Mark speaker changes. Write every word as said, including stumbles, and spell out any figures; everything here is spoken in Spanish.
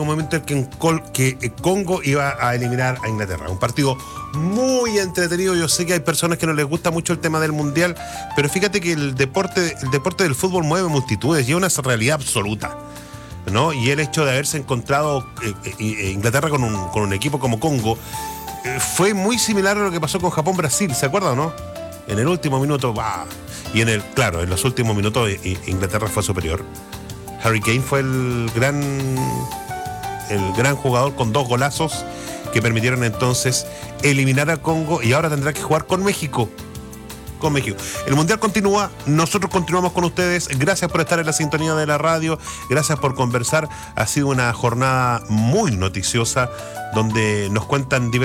Speaker 1: un momento en que, en Col- que Congo iba a eliminar a Inglaterra. Un partido muy entretenido. Yo sé que hay personas que no les gusta mucho el tema del mundial, pero fíjate que el deporte, el deporte del fútbol mueve multitudes y es una realidad absoluta, ¿no? Y el hecho de haberse encontrado eh, eh, Inglaterra con un, con un equipo como Congo eh, fue muy similar a lo que pasó con Japón-Brasil, ¿se acuerdan o no? En el último minuto, bah, y en el, claro, en los últimos minutos eh, Inglaterra fue superior. Harry Kane fue el gran el gran jugador con dos golazos que permitieron entonces eliminar a Congo, y ahora tendrá que jugar con México. Con México. El mundial continúa, nosotros continuamos con ustedes. Gracias por estar en la sintonía de la radio, gracias por conversar. Ha sido una jornada muy noticiosa donde nos cuentan diversas